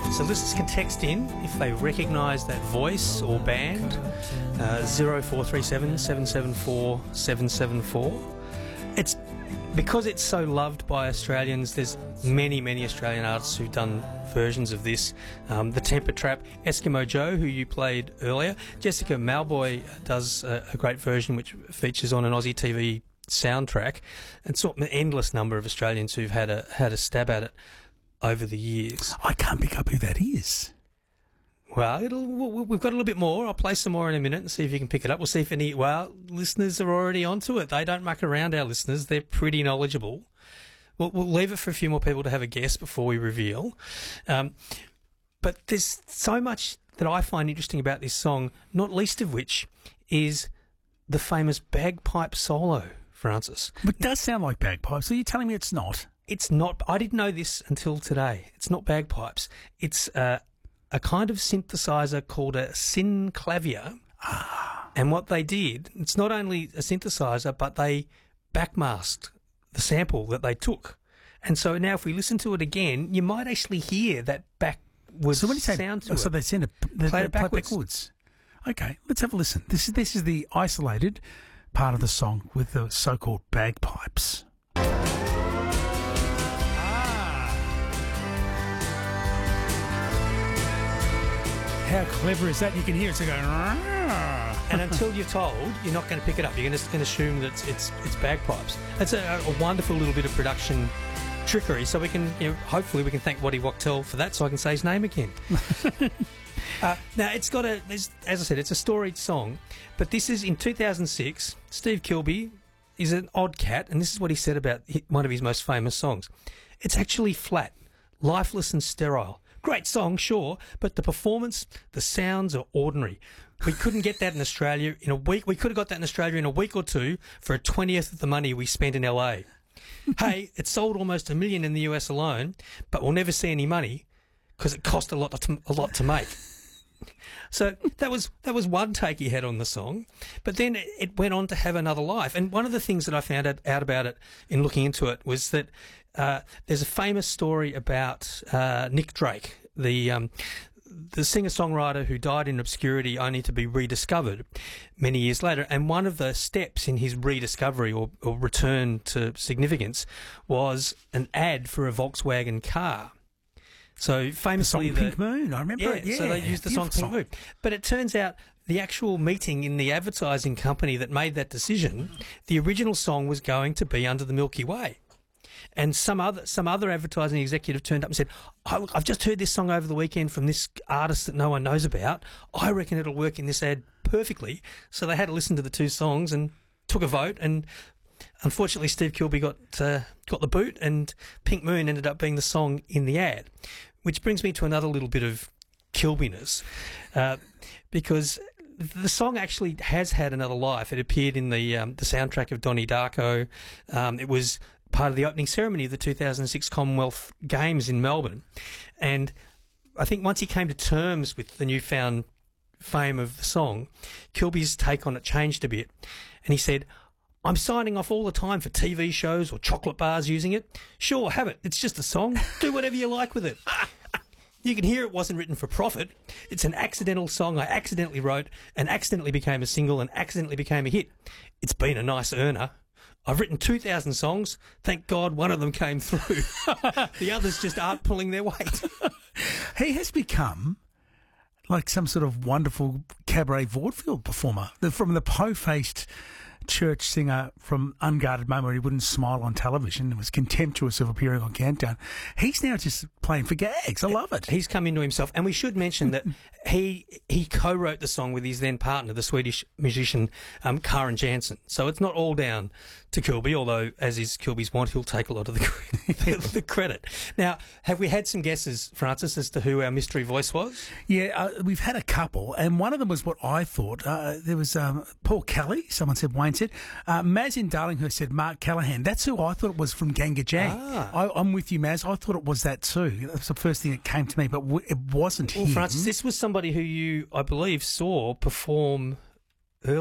So listeners can text in if they recognise that voice or band, 0437 774 774. It's because it's so loved by Australians. There's many Australian artists who've done versions of this. The Temper Trap, Eskimo Joe, who you played earlier. Jessica Malboy does a great version which features on an Aussie TV soundtrack, and sort of an endless number of Australians who've had a stab at it over the years. I can't pick up who that is. Well, we've got a little bit more. I'll play some more in a minute and see if you can pick it up. We'll see if any, listeners are already onto it. They don't muck around, our listeners. They're pretty knowledgeable. We'll leave it for a few more people to have a guess before we reveal. But there's so much that I find interesting about this song, not least of which is the famous bagpipe solo, Francis. It does sound like bagpipes. So you're telling me it's not? It's not. I didn't know this until today. It's not bagpipes. It's a kind of synthesizer called a synclavier. And what they did, it's not only a synthesizer, but they backmasked the sample that they took. And so now if we listen to it again, you might actually hear that backwards so when you say, sound to it. So they send it backwards. Okay, let's have a listen. This is the isolated part of the song with the so-called bagpipes. How clever is that? You can hear it going. And until you're told, you're not going to pick it up. You're going to assume that it's bagpipes. That's a wonderful little bit of production trickery. So we can, hopefully, we can thank Waddy Wachtel for that, so I can say his name again. Now it's got as I said, it's a storied song, but this is in 2006. Steve Kilbey is an odd cat, and this is what he said about one of his most famous songs. It's actually flat, lifeless, and sterile. Great song, sure, but the performance, the sounds are ordinary. We couldn't get that in Australia in a week. We could have got that in Australia in a week or two for a 20th of the money we spent in LA. Hey, it sold almost 1 million in the US alone, but we'll never see any money because it cost a lot to make. So that was one take he had on the song, but then it went on to have another life. And one of the things that I found out about it in looking into it was that there's a famous story about Nick Drake, the singer-songwriter who died in obscurity only to be rediscovered many years later. And one of the steps in his rediscovery or return to significance was an ad for a Volkswagen car. So famously, the song Pink Moon, I remember it. Yeah, so they used the song Pink Moon. But it turns out the actual meeting in the advertising company that made that decision, the original song was going to be Under the Milky Way. And some other advertising executive turned up and said, I've just heard this song over the weekend from this artist that no one knows about. I reckon it'll work in this ad perfectly. So they had to listen to the two songs and took a vote, and unfortunately, Steve Kilbey got the boot, and Pink Moon ended up being the song in the ad, which brings me to another little bit of Kilbiness, because the song actually has had another life. It appeared in the soundtrack of Donnie Darko. It was part of the opening ceremony of the 2006 Commonwealth Games in Melbourne, and I think once he came to terms with the newfound fame of the song, Kilbey's take on it changed a bit, and he said, I'm signing off all the time for TV shows or chocolate bars using it. Sure, have it. It's just a song. Do whatever you like with it. You can hear it wasn't written for profit. It's an accidental song I accidentally wrote and accidentally became a single and accidentally became a hit. It's been a nice earner. I've written 2,000 songs. Thank God one of them came through. The others just aren't pulling their weight. He has become like some sort of wonderful cabaret vaudeville performer. From the po-faced church singer from Unguarded Moment where he wouldn't smile on television and was contemptuous of appearing on Countdown. He's now just playing for gags. I love it. He's come into himself. And we should mention that he co-wrote the song with his then partner, the Swedish musician Karin Jansen. So it's not all down to Kilbey, although, as is Kilbey's want, he'll take a lot of the credit. Now, have we had some guesses, Francis, as to who our mystery voice was? Yeah, we've had a couple, and one of them was what I thought. There was Paul Kelly, someone said Wayne said. Maz in Darlinghurst said Mark Callahan. That's who I thought it was from Ganga Jang. I'm with you, Maz. I thought it was that too. That's the first thing that came to me, but it wasn't him. Francis, this was somebody who you, I believe, saw perform